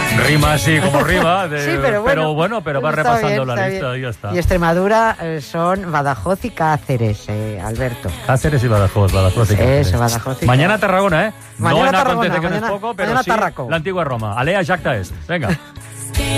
Rima así como rima, sí, pero va repasando la lista y ya está. Y Extremadura son Badajoz y Cáceres, Alberto. Cáceres y Badajoz y Cáceres. Eso, Badajoz y mañana Tarragona, Mañana no en Tarragona, acontece que no es poco, pero sí Tarraco. l'antigua Roma. Alea Jacta és. Vinga.